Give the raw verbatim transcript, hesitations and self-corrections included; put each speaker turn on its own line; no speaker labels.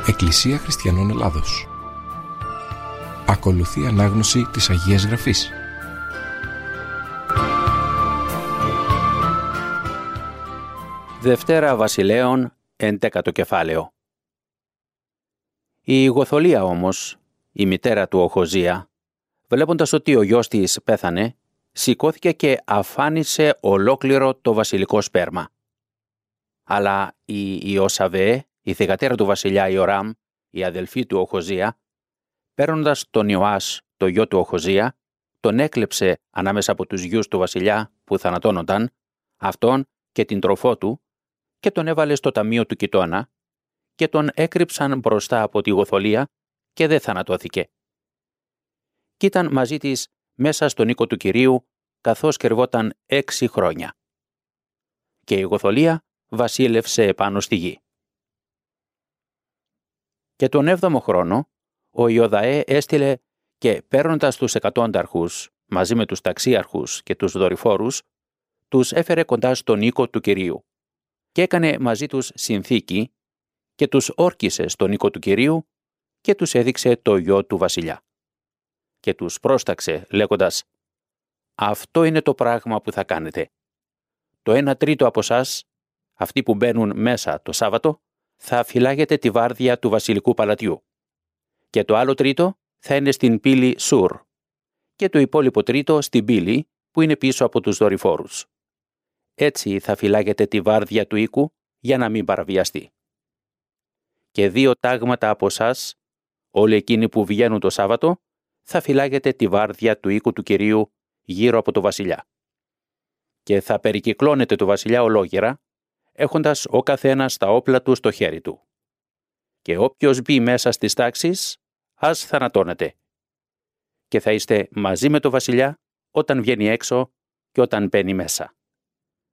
Εκκλησία Χριστιανών Ελλάδος. Ακολουθεί ανάγνωση της Αγίας Γραφής.
Δευτέρα Βασιλέων, εντέκατο κεφάλαιο. Η Γοθολία όμως, η μητέρα του Οχοζία, βλέποντας ότι ο γιος της πέθανε, σηκώθηκε και αφάνισε ολόκληρο το βασιλικό σπέρμα. Αλλά η Ιωσαβέ, η θυγατέρα του βασιλιά Ιοράμ, η αδελφή του Οχοζία, παίρνοντας τον Ιωάς, το γιο του Οχοζία, τον έκλεψε ανάμεσα από τους γιους του βασιλιά που θανατώνονταν, αυτόν και την τροφό του, και τον έβαλε στο ταμείο του Κιτώνα και τον έκρυψαν μπροστά από τη Γοθολία και δεν θανατώθηκε. Κι ήταν μαζί της μέσα στον οίκο του Κυρίου καθώς κρυβόταν έξι χρόνια. Και η Γοθολία βασίλευσε επάνω στη γη. Και τον έβδομο χρόνο ο Ιωδαέ έστειλε και παίρνοντας τους εκατόνταρχους μαζί με τους ταξίαρχους και τους δορυφόρους, τους έφερε κοντά στον οίκο του Κυρίου και έκανε μαζί τους συνθήκη και τους όρκισε στον οίκο του Κυρίου και τους έδειξε το γιο του βασιλιά. Και τους πρόσταξε λέγοντας «Αυτό είναι το πράγμα που θα κάνετε. Το ένα τρίτο από εσάς, αυτοί που μπαίνουν μέσα το Σάββατο, θα φυλάγετε τη βάρδια του βασιλικού παλατιού. Και το άλλο τρίτο θα είναι στην πύλη Σουρ και το υπόλοιπο τρίτο στην πύλη που είναι πίσω από τους δορυφόρους. Έτσι θα φυλάγετε τη βάρδια του οίκου για να μην παραβιαστεί. Και δύο τάγματα από εσάς, όλοι εκείνοι που βγαίνουν το Σάββατο, θα φυλάγετε τη βάρδια του οίκου του Κυρίου γύρω από το βασιλιά. Και θα περικυκλώνετε το βασιλιά ολόγερα, έχοντας ο καθένας τα όπλα του στο χέρι του. Και όποιος μπει μέσα στις τάξεις, ας θανατώνεται. Και θα είστε μαζί με το βασιλιά όταν βγαίνει έξω και όταν μπαίνει μέσα.